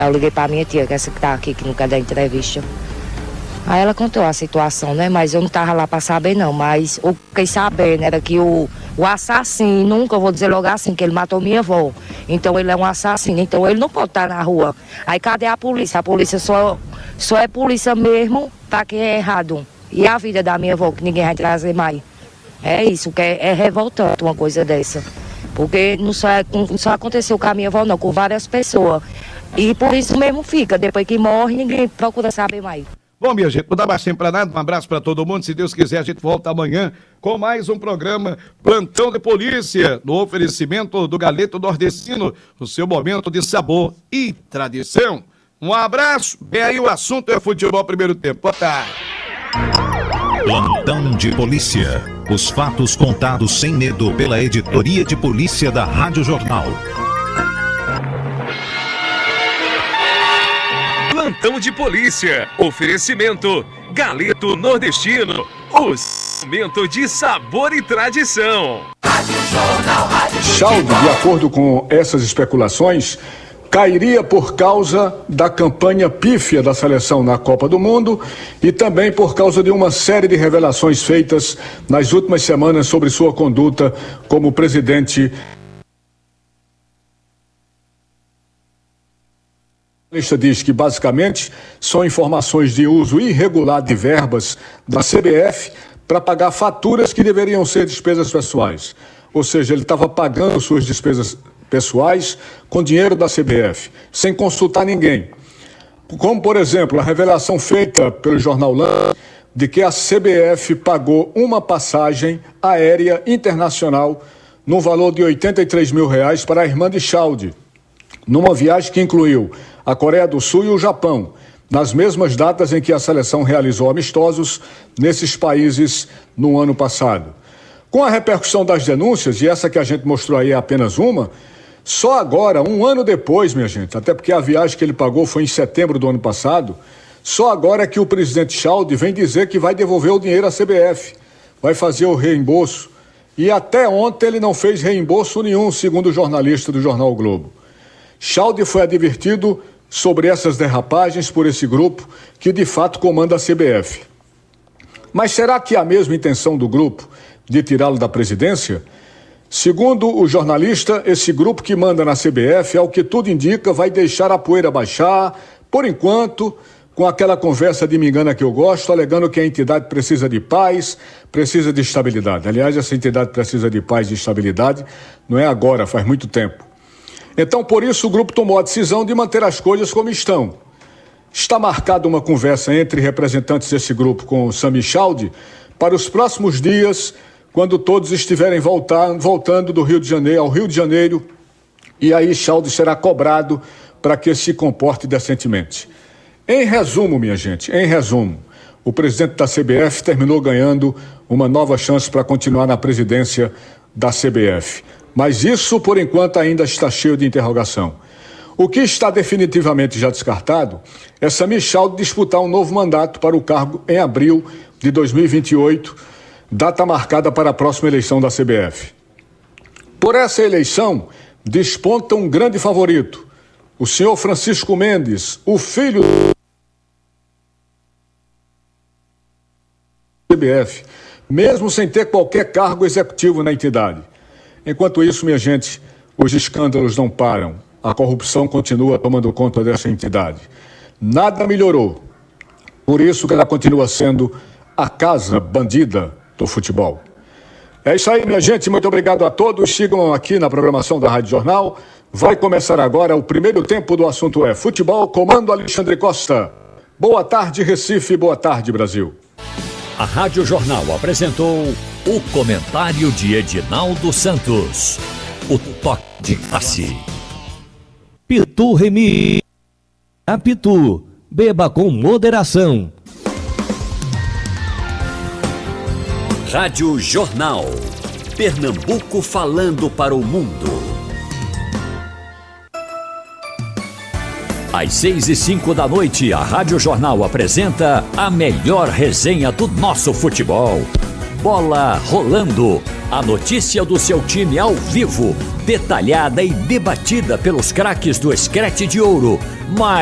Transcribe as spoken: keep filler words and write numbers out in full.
Eu liguei pra minha tia, que é essa que tá aqui, que não quer dar entrevista. Aí ela contou a situação, né? Mas eu não tava lá pra saber, não. Mas o que eu fiquei sabendo era que o, o assassino, nunca vou dizer logo assim, que ele matou minha avó. Então ele é um assassino, então ele não pode estar na rua. Aí cadê a polícia? A polícia só, só é polícia mesmo pra quem é errado. E a vida da minha avó, que ninguém vai trazer mais. É isso, que é, é revoltante uma coisa dessa. Porque não só, é, não só aconteceu com a minha avó, não, com várias pessoas. E por isso mesmo fica, depois que morre, ninguém procura saber mais. Bom, minha gente, não dá mais tempo pra nada, um abraço pra todo mundo, se Deus quiser a gente volta amanhã com mais um programa Plantão de Polícia, no oferecimento do Galeto Nordestino, o seu momento de sabor e tradição. Um abraço, bem aí o assunto é futebol primeiro tempo, boa tarde. Plantão de Polícia, os fatos contados sem medo pela editoria de polícia da Rádio Jornal. Plantão de Polícia, oferecimento Galeto Nordestino, o momento de sabor e tradição. Rádio Jornal, Rádio Chalde, de acordo com essas especulações, cairia por causa da campanha pífia da seleção na Copa do Mundo e também por causa de uma série de revelações feitas nas últimas semanas sobre sua conduta como presidente. A lista diz que, basicamente, são informações de uso irregular de verbas da C B F para pagar faturas que deveriam ser despesas pessoais. Ou seja, ele estava pagando suas despesas pessoais com dinheiro da C B F, sem consultar ninguém. Como, por exemplo, a revelação feita pelo jornal Lance de que a C B F pagou uma passagem aérea internacional no valor de oitenta e três mil reais para a irmã de Chalde, numa viagem que incluiu a Coreia do Sul e o Japão, nas mesmas datas em que a seleção realizou amistosos nesses países no ano passado. Com a repercussão das denúncias, e essa que a gente mostrou aí é apenas uma, só agora, um ano depois, minha gente, até porque a viagem que ele pagou foi em setembro do ano passado, só agora é que o presidente Chalde vem dizer que vai devolver o dinheiro à C B F, vai fazer o reembolso. E até ontem ele não fez reembolso nenhum, segundo o jornalista do jornal o Globo. Chalde foi advertido sobre essas derrapagens por esse grupo que de fato comanda a C B F. Mas será que há a mesma intenção do grupo de tirá-lo da presidência? Segundo o jornalista, esse grupo que manda na C B F, ao que tudo indica, vai deixar a poeira baixar, por enquanto, com aquela conversa de me engana que eu gosto, alegando que a entidade precisa de paz, precisa de estabilidade. Aliás, essa entidade precisa de paz e estabilidade, não é agora, faz muito tempo. Então, por isso, o grupo tomou a decisão de manter as coisas como estão. Está marcada uma conversa entre representantes desse grupo com o Sami Chalde para os próximos dias, quando todos estiverem voltar, voltando do Rio de Janeiro ao Rio de Janeiro, e aí Chalde será cobrado para que se comporte decentemente. Em resumo, minha gente, em resumo, o presidente da C B F terminou ganhando uma nova chance para continuar na presidência da C B F. Mas isso, por enquanto, ainda está cheio de interrogação. O que está definitivamente já descartado é Sami Chalde disputar um novo mandato para o cargo em abril de dois mil e vinte e oito, data marcada para a próxima eleição da C B F. Por essa eleição, desponta um grande favorito, o senhor Francisco Mendes, o filho da C B F, mesmo sem ter qualquer cargo executivo na entidade. Enquanto isso, minha gente, os escândalos não param. A corrupção continua tomando conta dessa entidade. Nada melhorou. Por isso que ela continua sendo a casa bandida do futebol. É isso aí, minha gente. Muito obrigado a todos. Sigam aqui na programação da Rádio Jornal. Vai começar agora o primeiro tempo do assunto é futebol. Comando Alexandre Costa. Boa tarde, Recife. Boa tarde, Brasil. A Rádio Jornal apresentou o comentário de Edinaldo Santos. O toque de classe. Pitu Remi. A Pitu. Beba com moderação. Rádio Jornal. Pernambuco falando para o mundo. Às seis e cinco da noite, a Rádio Jornal apresenta a melhor resenha do nosso futebol. Bola rolando. A notícia do seu time ao vivo, detalhada e debatida pelos craques do Escrete de Ouro, mais